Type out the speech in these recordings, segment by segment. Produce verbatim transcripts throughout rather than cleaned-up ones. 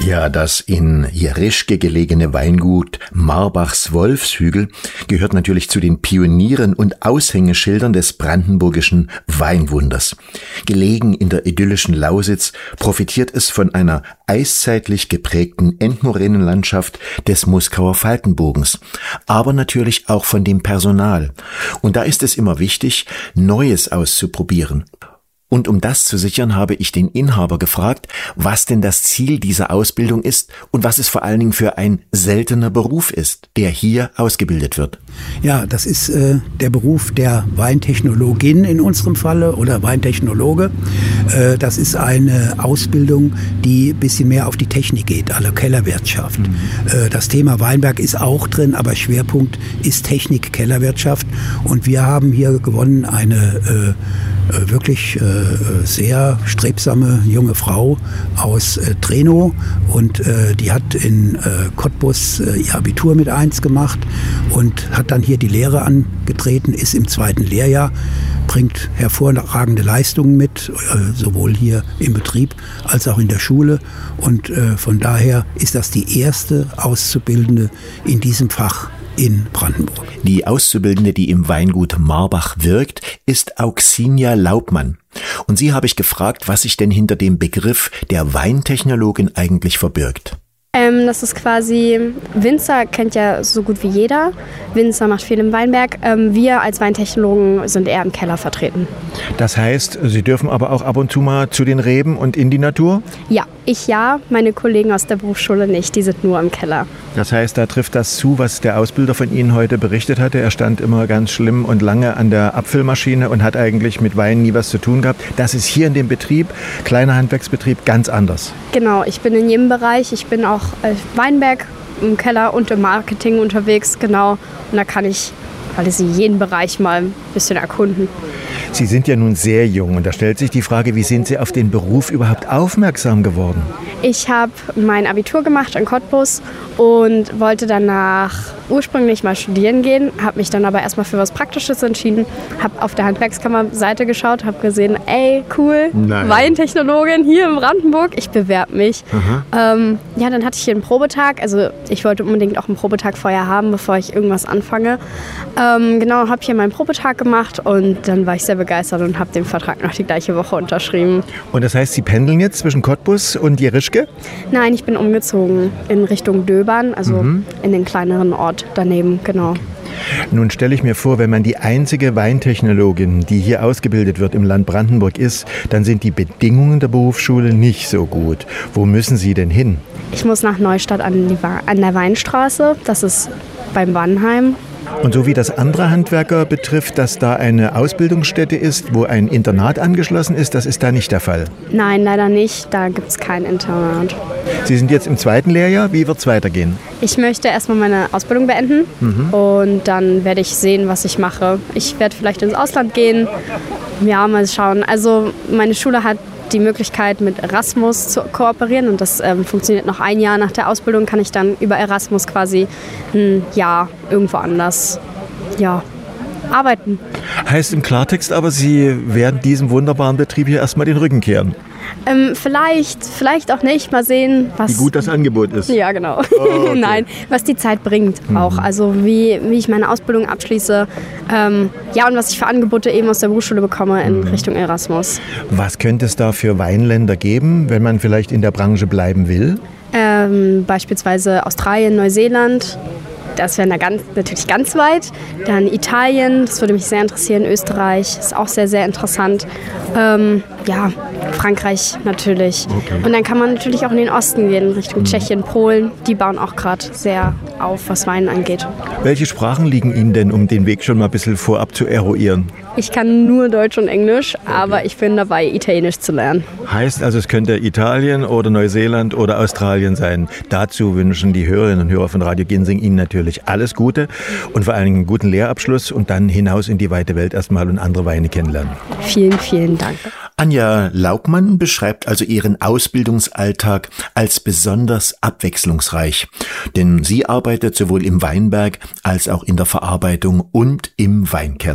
Ja, das in Jerischke gelegene Weingut Marbachs Wolfshügel gehört natürlich zu den Pionieren und Aushängeschildern des brandenburgischen Weinwunders. Gelegen in der idyllischen Lausitz profitiert es von einer eiszeitlich geprägten Endmoränenlandschaft des Muskauer Faltenbogens, aber natürlich auch von dem Personal. Und da ist es immer wichtig, Neues auszuprobieren. Und um das zu sichern, habe ich den Inhaber gefragt, was denn das Ziel dieser Ausbildung ist und was es vor allen Dingen für ein seltener Beruf ist, der hier ausgebildet wird. Ja, das ist äh, der Beruf der Weintechnologin in unserem Falle oder Weintechnologe. Äh, das ist eine Ausbildung, die ein bisschen mehr auf die Technik geht, à la Kellerwirtschaft. Mhm. Äh, das Thema Weinberg ist auch drin, aber Schwerpunkt ist Technik, Kellerwirtschaft. Und wir haben hier gewonnen eine äh, wirklich äh, sehr strebsame junge Frau aus äh, Trenow und äh, die hat in äh, Cottbus äh, ihr Abitur mit eins gemacht und hat dann hier die Lehre angetreten, ist im zweiten Lehrjahr, bringt hervorragende Leistungen mit, äh, sowohl hier im Betrieb als auch in der Schule und äh, von daher ist das die erste Auszubildende in diesem Fach in Brandenburg. Die Auszubildende, die im Weingut Marbach wirkt, ist Auxinia Laubmann. Und sie habe ich gefragt, was sich denn hinter dem Begriff der Weintechnologin eigentlich verbirgt. Ähm, das ist quasi, Winzer kennt ja so gut wie jeder. Winzer macht viel im Weinberg. Ähm, wir als Weintechnologen sind eher im Keller vertreten. Das heißt, Sie dürfen aber auch ab und zu mal zu den Reben und in die Natur? Ja, ich ja, meine Kollegen aus der Berufsschule nicht, die sind nur im Keller. Das heißt, da trifft das zu, was der Ausbilder von Ihnen heute berichtet hatte. Er stand immer ganz schlimm und lange an der Abfüllmaschine und hat eigentlich mit Wein nie was zu tun gehabt. Das ist hier in dem Betrieb, kleiner Handwerksbetrieb, ganz anders. Genau, ich bin in jedem Bereich. Ich bin auch im Weinberg, im Keller und im Marketing unterwegs, genau. Und da kann ich quasi jeden Bereich mal ein bisschen erkunden. Sie sind ja nun sehr jung und da stellt sich die Frage, wie sind Sie auf den Beruf überhaupt aufmerksam geworden? Ich habe mein Abitur gemacht in Cottbus und wollte danach ursprünglich mal studieren gehen, habe mich dann aber erstmal für was Praktisches entschieden, habe auf der Handwerkskammer-Seite geschaut, habe gesehen, ey, cool, Nein. Weintechnologin hier in Brandenburg, ich bewerbe mich. Ähm, ja, dann hatte ich hier einen Probetag, also ich wollte unbedingt auch einen Probetag vorher haben, bevor ich irgendwas anfange. Ähm, genau, habe hier meinen Probetag gemacht und dann war ich sehr begeistert und habe den Vertrag noch die gleiche Woche unterschrieben. Und das heißt, Sie pendeln jetzt zwischen Cottbus und Jerischke? Nein, ich bin umgezogen in Richtung Döbern, also mhm. in den kleineren Ort daneben, genau. Okay. Nun stelle ich mir vor, wenn man die einzige Weintechnologin, die hier ausgebildet wird im Land Brandenburg ist, dann sind die Bedingungen der Berufsschule nicht so gut. Wo müssen Sie denn hin? Ich muss nach Neustadt an, die, an der Weinstraße, das ist beim Wannheim. Und so wie das andere Handwerker betrifft, dass da eine Ausbildungsstätte ist, wo ein Internat angeschlossen ist, das ist da nicht der Fall? Nein, leider nicht. Da gibt es kein Internat. Sie sind jetzt im zweiten Lehrjahr. Wie wird es weitergehen? Ich möchte erstmal meine Ausbildung beenden mhm. und dann werde ich sehen, was ich mache. Ich werde vielleicht ins Ausland gehen. Ja, mal schauen. Also meine Schule hat die Möglichkeit, mit Erasmus zu kooperieren und das ähm, funktioniert noch ein Jahr nach der Ausbildung, kann ich dann über Erasmus quasi ein Jahr irgendwo anders ja, arbeiten. Heißt im Klartext aber, Sie werden diesem wunderbaren Betrieb hier erstmal den Rücken kehren? Ähm, vielleicht, vielleicht auch nicht. Mal sehen, was... Wie gut das Angebot ist. Ja, genau. Oh, okay. Nein, was die Zeit bringt mhm. auch. Also wie, wie ich meine Ausbildung abschließe. Ähm, ja, und was ich für Angebote eben aus der Berufsschule bekomme in mhm. Richtung Erasmus. Was könnte es da für Weinländer geben, wenn man vielleicht in der Branche bleiben will? Ähm, beispielsweise Australien, Neuseeland. Das wäre ganz, natürlich ganz weit. Dann Italien, das würde mich sehr interessieren. Österreich ist auch sehr, sehr interessant. Ähm, ja, Frankreich natürlich. Okay. Und dann kann man natürlich auch in den Osten gehen, Richtung mhm. Tschechien, Polen. Die bauen auch gerade sehr auf, was Wein angeht. Welche Sprachen liegen Ihnen denn, um den Weg schon mal ein bisschen vorab zu eruieren? Ich kann nur Deutsch und Englisch, okay. aber ich bin dabei, Italienisch zu lernen. Heißt also, es könnte Italien oder Neuseeland oder Australien sein. Dazu wünschen die Hörerinnen und Hörer von Radio Ginsing Ihnen natürlich alles Gute und vor allem einen guten Lehrabschluss und dann hinaus in die weite Welt erstmal und andere Weine kennenlernen. Vielen, vielen Dank. Anja Laubmann beschreibt also ihren Ausbildungsalltag als besonders abwechslungsreich. Denn sie arbeitet sowohl im Weinberg als auch in der Verarbeitung und im Weinkeller.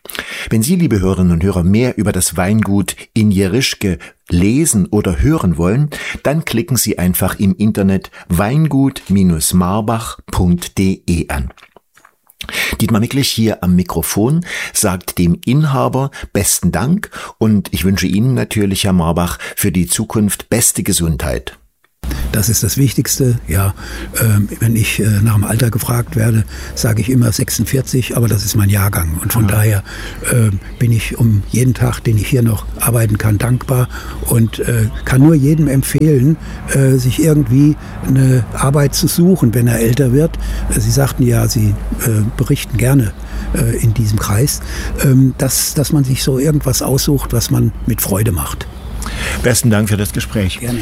Wenn Sie, liebe Hörerinnen und Hörer, mehr über das Weingut in Jerischke lesen oder hören wollen, dann klicken Sie einfach im Internet weingut Bindestrich marbach punkt de an. Dietmar Miklich hier am Mikrofon sagt dem Inhaber besten Dank und ich wünsche Ihnen natürlich, Herr Marbach, für die Zukunft beste Gesundheit. Das ist das Wichtigste. Ja, äh, wenn ich äh, nach dem Alter gefragt werde, sage ich immer sechsundvierzig, aber das ist mein Jahrgang. Und von ja. daher äh, bin ich um jeden Tag, den ich hier noch arbeiten kann, dankbar und äh, kann nur jedem empfehlen, äh, sich irgendwie eine Arbeit zu suchen, wenn er älter wird. Sie sagten ja, Sie äh, berichten gerne äh, in diesem Kreis, äh, dass, dass man sich so irgendwas aussucht, was man mit Freude macht. Besten Dank für das Gespräch. Gerne.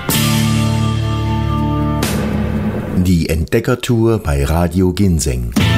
Die Entdeckertour bei Radio Ginseng.